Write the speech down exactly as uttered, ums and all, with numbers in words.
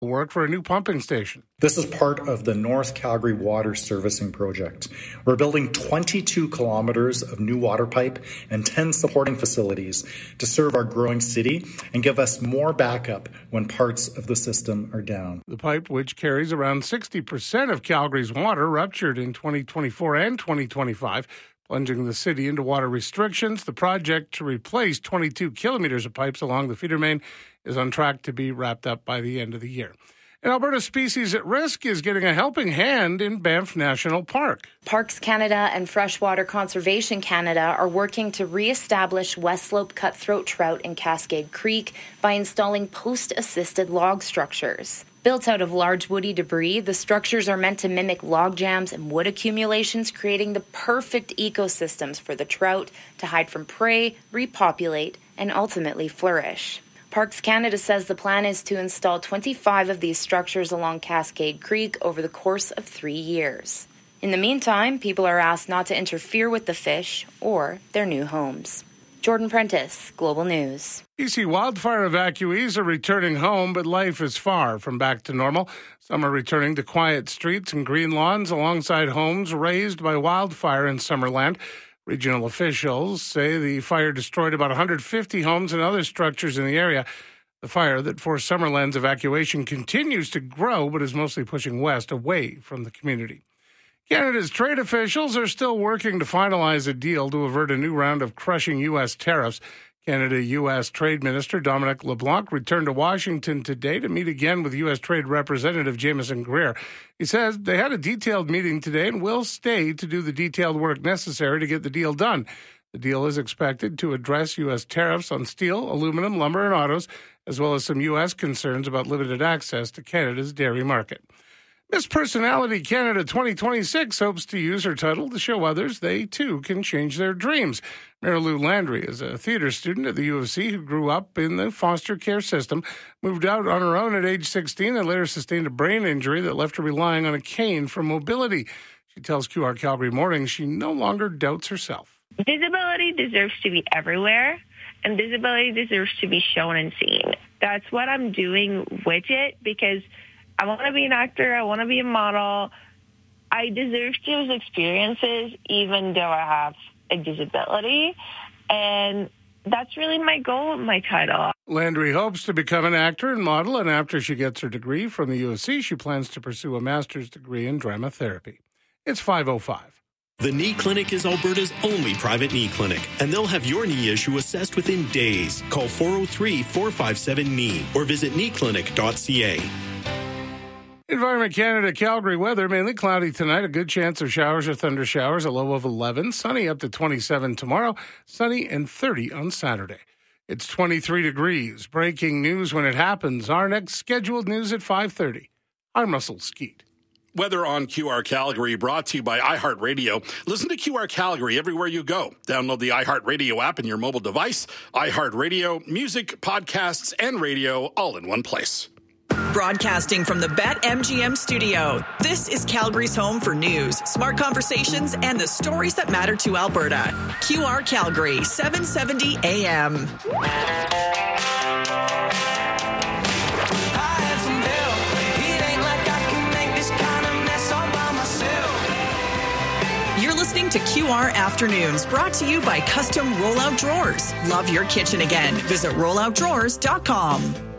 work for a new pumping station. This is part of the North Calgary Water Servicing Project. We're building twenty-two kilometers of new water pipe and ten supporting facilities to serve our growing city and give us more backup when parts of the system are down. The pipe, which carries around sixty percent of Calgary's water, ruptured in twenty twenty-four and twenty twenty-five, plunging the city into water restrictions. The project to replace twenty-two kilometers of pipes along the feeder main is on track to be wrapped up by the end of the year. And Alberta Species at Risk is getting a helping hand in Banff National Park. Parks Canada and Freshwater Conservation Canada are working to re-establish West Slope cutthroat trout in Cascade Creek by installing post-assisted log structures. Built out of large woody debris, the structures are meant to mimic log jams and wood accumulations, creating the perfect ecosystems for the trout to hide from prey, repopulate, and ultimately flourish. Parks Canada says the plan is to install twenty-five of these structures along Cascade Creek over the course of three years. In the meantime, people are asked not to interfere with the fish or their new homes. Jordan Prentice, Global News. B C wildfire evacuees are returning home, but life is far from back to normal. Some are returning to quiet streets and green lawns alongside homes razed by wildfire in Summerland. Regional officials say the fire destroyed about one hundred fifty homes and other structures in the area. The fire that forced Summerland's evacuation continues to grow, but is mostly pushing west away from the community. Canada's trade officials are still working to finalize a deal to avert a new round of crushing U S tariffs. Canada-U S Trade Minister Dominic LeBlanc returned to Washington today to meet again with U S Trade Representative Jameson Greer. He says they had a detailed meeting today and will stay to do the detailed work necessary to get the deal done. The deal is expected to address U S tariffs on steel, aluminum, lumber, and autos, as well as some U S concerns about limited access to Canada's dairy market. Miss Personality Canada twenty twenty-six hopes to use her title to show others they, too, can change their dreams. Marilou Landry is a theater student at the U of C who grew up in the foster care system, moved out on her own at age sixteen, and later sustained a brain injury that left her relying on a cane for mobility. She tells Q R Calgary Morning she no longer doubts herself. Disability deserves to be everywhere, and disability deserves to be shown and seen. That's what I'm doing with it, because I want to be an actor. I want to be a model. I deserve those experiences, even though I have a disability. And that's really my goal with my title. Landry hopes to become an actor and model, and after she gets her degree from the U of C, she plans to pursue a master's degree in drama therapy. It's five oh five. The Knee Clinic is Alberta's only private knee clinic, and they'll have your knee issue assessed within days. Call four oh three, four five seven, K N E E or visit knee clinic dot c a. Environment Canada Calgary weather, mainly cloudy tonight, a good chance of showers or thunder showers, a low of eleven, sunny up to twenty-seven tomorrow, sunny and thirty on Saturday. It's twenty-three degrees. Breaking news when it happens. Our next scheduled news at five thirty. I'm Russell Skeet. Weather on Q R Calgary, brought to you by iHeartRadio. Listen to Q R Calgary everywhere you go. Download the iHeartRadio app in your mobile device. iHeartRadio, music, podcasts, and radio all in one place. Broadcasting from the BetMGM studio, this is Calgary's home for news, smart conversations, and the stories that matter to Alberta. Q R Calgary, seven seventy A M. You're listening to Q R Afternoons, brought to you by Custom Rollout Drawers. Love your kitchen again. Visit rollout drawers dot com.